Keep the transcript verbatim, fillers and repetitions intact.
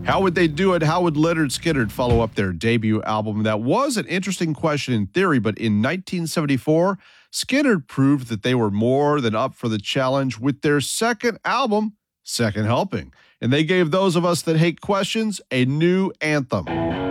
How would they do it? How would Lynyrd Skynyrd follow up their debut album? That was an interesting question in theory, but in nineteen seventy-four, Skynyrd proved that they were more than up for the challenge with their second album, Second Helping. And they gave those of us that hate questions a new anthem.